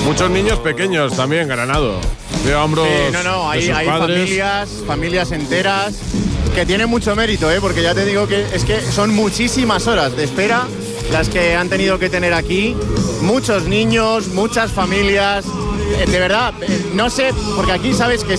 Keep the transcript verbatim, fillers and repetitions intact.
Muchos niños pequeños también, Granado. De hombros. Sí, no, no, hay, de sus hay padres. familias, familias enteras que tienen mucho mérito, ¿eh? Porque ya te digo que es que son muchísimas horas de espera las que han tenido que tener aquí. Muchos niños, muchas familias. Eh, De verdad, eh, no sé, porque aquí sabes que